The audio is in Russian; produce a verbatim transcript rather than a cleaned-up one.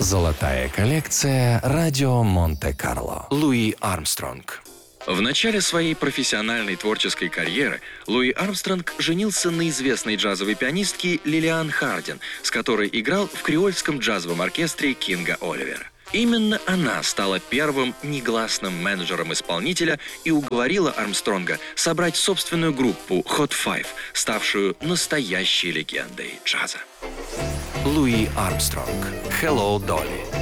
Золотая коллекция «Радио Монте-Карло». Луи Армстронг. В начале своей профессиональной творческой карьеры Луи Армстронг женился на известной джазовой пианистке Лилиан Хардин, с которой играл в креольском джазовом оркестре Кинга Оливера. Именно она стала первым негласным менеджером исполнителя и уговорила Армстронга собрать собственную группу Hot Five, ставшую настоящей легендой джаза. Луи Армстронг. Hello, Dolly.